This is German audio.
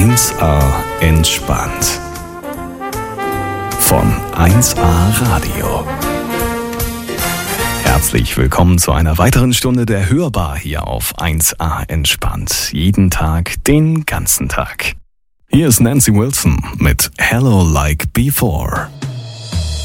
1A entspannt. Von 1A Radio. Herzlich willkommen zu einer weiteren Stunde der Hörbar hier auf 1A entspannt. Jeden Tag, den ganzen Tag. Hier ist Nancy Wilson mit Hello Like Before.